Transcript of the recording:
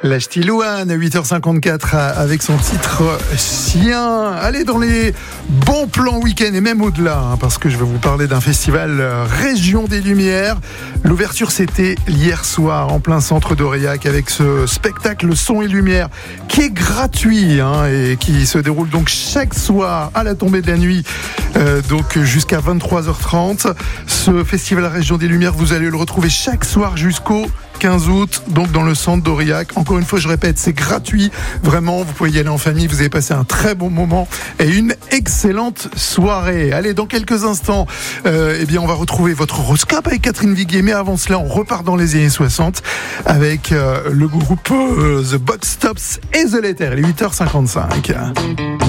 La Ch'ti Louane, 8h54 avec son titre Chien. Allez dans les bons plans week-end et même au-delà, parce que je vais vous parler d'un festival Région des Lumières. L'ouverture, c'était hier soir en plein centre d'Aurillac avec ce spectacle Son et Lumière qui est gratuit et qui se déroule donc chaque soir à la tombée de la nuit, donc jusqu'à 23h30. Ce festival Région des Lumières, vous allez le retrouver chaque soir jusqu'au 15 août, donc dans le centre d'Aurillac. Encore une fois, je répète, c'est gratuit. Vraiment, vous pouvez y aller en famille. Vous avez passé un très bon moment et une excellente soirée. Allez, dans quelques instants, on va retrouver votre horoscope avec Catherine Viguier. Mais avant cela, on repart dans les années 60 avec le groupe The Box Tops et The Letter. Il est 8h55.